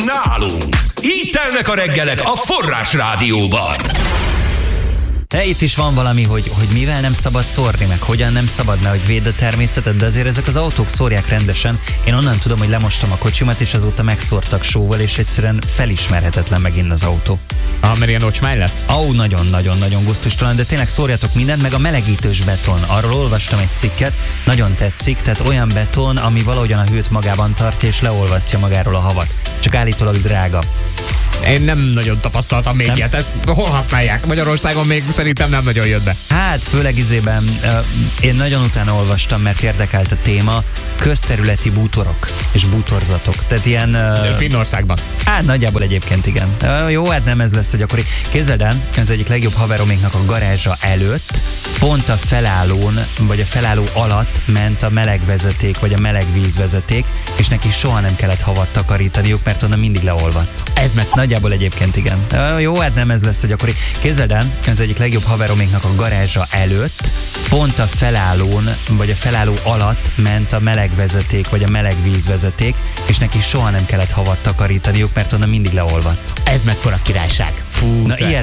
nálunk. Így telnek a reggelek a Forrás Rádióban. De itt is van valami, hogy mivel nem szabad szórni, meg hogyan nem szabad, mert hogy védd a természetet, de azért ezek az autók szórják rendesen. Én onnan tudom, hogy lemostam a kocsimat, és azóta megszórtak sóval, és egyszerűen felismerhetetlen megint az autó. Mert ilyen ocsmány lett? Nagyon gusztustalan, de tényleg szórjatok mindent, meg a melegítős beton. Arról olvastam egy cikket, nagyon tetszik, tehát olyan beton, ami valahogyan a hőt magában tartja, és leolvasztja magáról a havat. Csak állítólag drága. Én nem nagyon tapasztaltam még ilyet. Ezt hol használják? Magyarországon még szerintem nem nagyon jött be. Hát főleg izében én nagyon utána olvastam, mert érdekelt a téma, közterületi bútorok és bútorzatok. Tehát ilyen... Finnországban. Hát nagyjából egyébként igen. Jó, hát nem ez lesz, hogy akkor képzeld el, ez egyik legjobb haveroméknak a garázsa előtt, pont a felállón, vagy a felálló alatt ment a melegvezeték, vagy a melegvízvezeték, és neki soha nem kellett havat takarítaniuk, mert onnan mindig leolvadt. Ez meg nagyjából egyébként igen. Jó, hát nem ez lesz, hogy akkor képzeld el, ez egyik legjobb haveroméknak a garázsa előtt, pont a felállón, vagy a felálló alatt ment a melegvezeték, vagy a melegvízvezeték, és neki soha nem kellett havat takarítaniuk, mert onnan mindig leolvadt. ez mekkora királyság. Fú, Na, ilyet